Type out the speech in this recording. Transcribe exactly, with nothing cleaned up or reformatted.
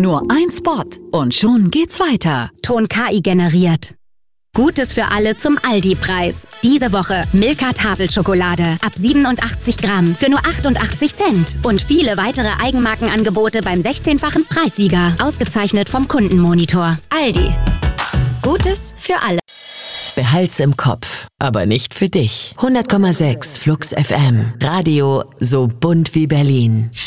Nur ein Spot und schon geht's weiter. Ton K I generiert. Gutes für alle zum Aldi-Preis. Diese Woche Milka Tafelschokolade ab siebenundachtzig Gramm für nur achtundachtzig Cent. Und viele weitere Eigenmarkenangebote beim sechzehnfachen Preissieger. Ausgezeichnet vom Kundenmonitor. Aldi. Gutes für alle. Behalt's im Kopf, aber nicht für dich. hundert Komma sechs Flux F M. Radio so bunt wie Berlin.